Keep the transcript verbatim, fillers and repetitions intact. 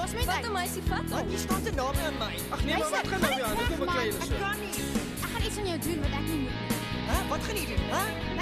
los met Wat 'n meisie vat Wat hom. jy staan te naby aan my. Ag nee, maar wat gaan nou weer aan? Dit kom beklei Ek so. kan nie. Ek gaan iets aan jou doen wat ek nie moet. Hæ? Wat gaan jy doen? Hæ?